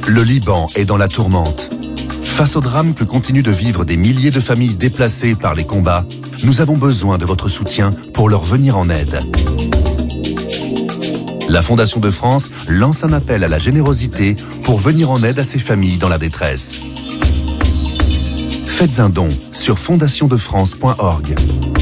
Le Liban est dans la tourmente. Face au drame que continuent de vivre des milliers de familles déplacées par les combats, nous avons besoin de votre soutien pour leur venir en aide. La Fondation de France lance un appel à la générosité pour venir en aide à ces familles dans la détresse. Faites un don sur fondationdefrance.org.